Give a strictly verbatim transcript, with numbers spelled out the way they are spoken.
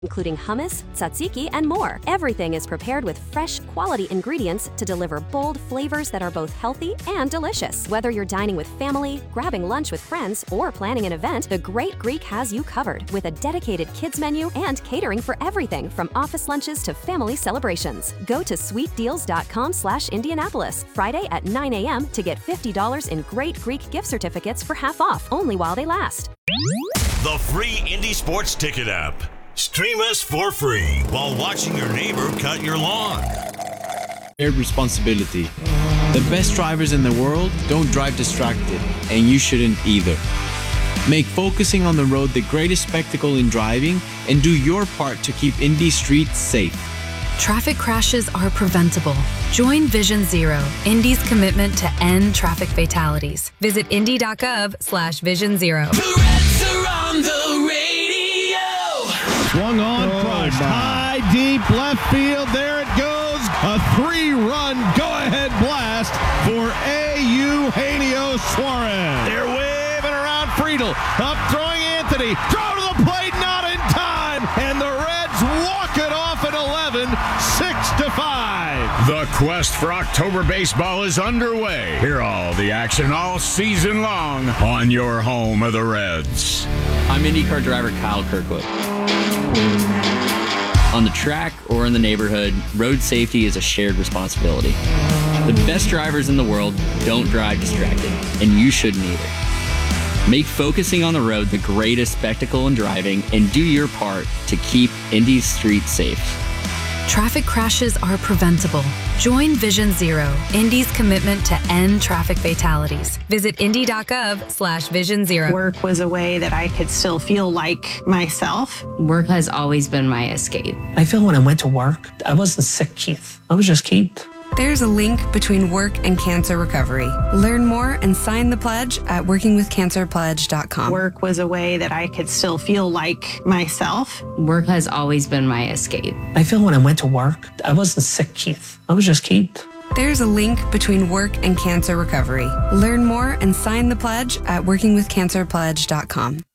including hummus, tzatziki, and more. Everything is prepared with fresh, quality ingredients to deliver bold flavors that are both healthy and delicious. Whether you're dining with family, grabbing lunch with friends, or planning an event, The Great Greek has you covered with a dedicated kids menu and catering for everything from office lunches to family celebrations. Go to sweet deals dot com slash Indianapolis Friday at nine a.m. to get fifty dollars in Great Greek gift certificates for half off, only while they last. The free Indy Sports Ticket app. Stream us for free while watching your neighbor cut your lawn. Shared responsibility. The best drivers in the world don't drive distracted, and you shouldn't either. Make focusing on the road the greatest spectacle in driving, and do your part to keep Indy streets safe. Traffic crashes are preventable. Join Vision Zero, Indy's commitment to end traffic fatalities. Visit indy.gov slash Vision Zero. The Reds are on the radio. Swung on, oh, crushed, high, deep, left field. There it goes. A three-run go-ahead blast for Eugenio Suarez. They're waving around Friedel. Up throwing Anthony. Throw to the plate, not in time. And the Reds walk it off at eleven, six to five. The quest for October baseball is underway. Hear all the action all season long on your home of the Reds. I'm IndyCar driver Kyle Kirkwood. On the track or in the neighborhood, road safety is a shared responsibility. The best drivers in the world don't drive distracted, and you shouldn't either. Make focusing on the road the greatest spectacle in driving, and do your part to keep Indy's streets safe. Traffic crashes are preventable. Join Vision Zero, Indy's commitment to end traffic fatalities. Visit indy.gov slash Vision Zero. Work was a way that I could still feel like myself. Work has always been my escape. I feel when I went to work, I wasn't sick, Keith. I was just Keith. There's a link between work and cancer recovery. Learn more and sign the pledge at working with cancer pledge dot com. Work was a way that I could still feel like myself. Work has always been my escape. I feel when I went to work, I wasn't sick, Keith. I was just Keith. There's a link between work and cancer recovery. Learn more and sign the pledge at working with cancer pledge dot com.